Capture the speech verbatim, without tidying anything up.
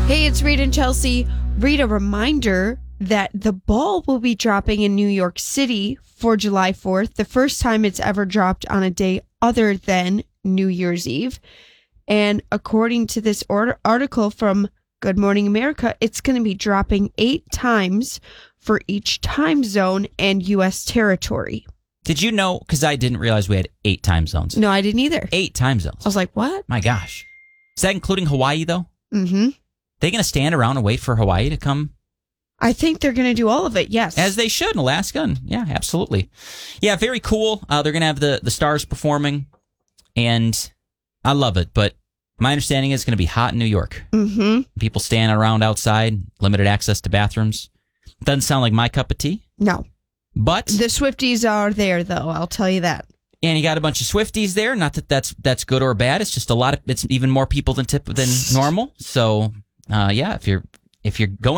Hey, it's Reed and Chelsea. Read a reminder that the ball will be dropping in New York City for July fourth, the first time it's ever dropped on a day other than New Year's Eve. And according to this or- article from Good Morning America, it's going to be dropping eight times for each time zone and U S territory. Did you know? Because I didn't realize we had eight time zones. No, I didn't either. Eight time zones. I was like, what? My gosh. Is that including Hawaii, though? Mm-hmm. They going to stand around and wait for Hawaii to come? I think they're going to do all of it, yes. As they should in Alaska. And yeah, absolutely. Yeah, very cool. Uh, they're going to have the, the stars performing, and I love it. But my understanding is it's going to be hot in New York. Mm-hmm. People standing around outside, limited access to bathrooms. Doesn't sound like my cup of tea. No. But the Swifties are there, though. I'll tell you that. And you got a bunch of Swifties there. Not that that's that's good or bad. It's just a lot of. It's even more people than tip than normal. So, uh, yeah, if you're if you're going.